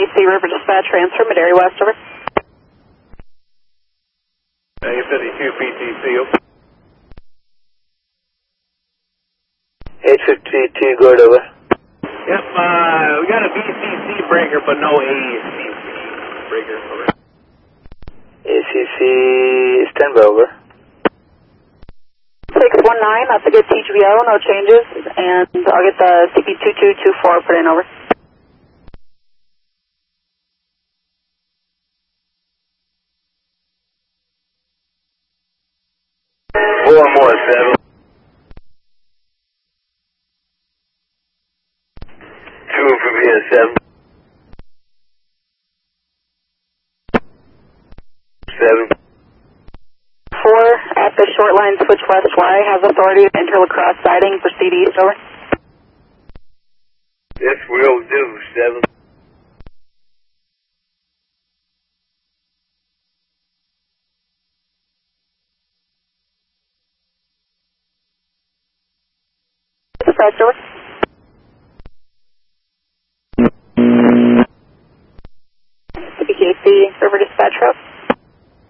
CPKC River Dispatch, transfer Metairie West, over. A52 PTC, over. 852, good, over. Yep, we got a BCC breaker, but no ACC breaker, over. ACC, stand by, over. 619, that's a good TGBO, no changes, and I'll get the CP2224 put in, over. Four more, 7. 2 for BS7. 7. 4 at the short line switch west Y has authority to enter La Crosse siding, proceed east, over. This will do, 7. Dispatch, over. CPKC River Dispatch, route.